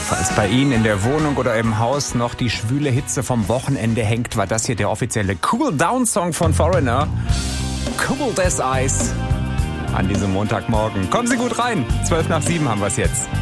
Falls bei Ihnen in der Wohnung oder im Haus noch die schwüle Hitze vom Wochenende hängt, war das hier der offizielle Cool-Down-Song von Foreigner. Cool as Ice. An diesem Montagmorgen. Kommen Sie gut rein. 7:12 haben wir es jetzt.